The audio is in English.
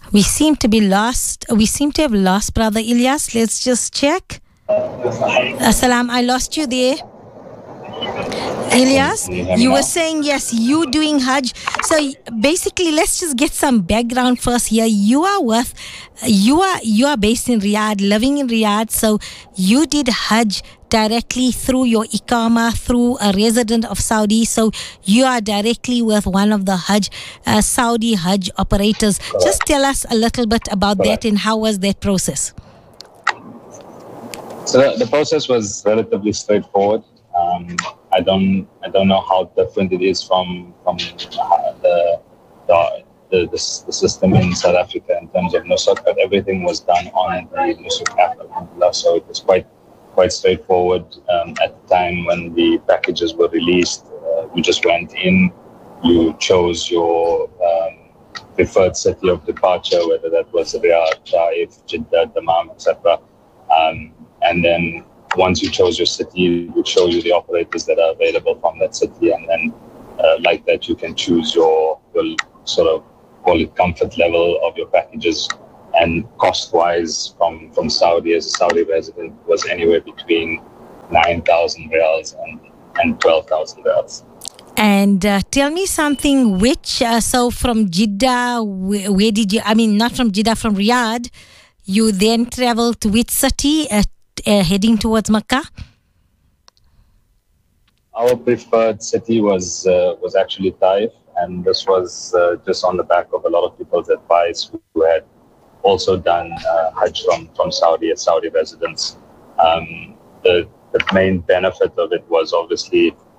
We seem to be lost. We seem to have lost Brother Ilyas. Let's just check. Assalam, I lost you there. Ilyas, you were saying, yes, you doing Hajj. So basically, let's just get some background first here. You are based in Riyadh, living in Riyadh. So you did Hajj directly through your Iqama, through a resident of Saudi. So you are directly with one of the Saudi Hajj operators. Correct. Just tell us a little bit about that and how was that process? So the process was relatively straightforward. I don't know how different it is from the system in South Africa in terms of nusuk, but everything was done on the nusuk app, alhamdulillah. So it was quite straightforward. At the time when the packages were released, you just went in, you chose your preferred city of departure, whether that was Riyadh, Taif, Jeddah, Dammam, etc. And then once you chose your city, it would show you the operators that are available from that city, and then like that you can choose your sort of, call it, comfort level of your packages. And cost-wise, from Saudi, as a Saudi resident, was anywhere between 9,000 riyals and 12,000 riyals. And tell me something, so from Jeddah, where did you, not from Jeddah, from Riyadh, you then traveled to which city? Heading towards Makkah? Our preferred city was actually Taif, and this was just on the back of a lot of people's advice who had also done Hajj from Saudi as Saudi residents. The main benefit of it was obviously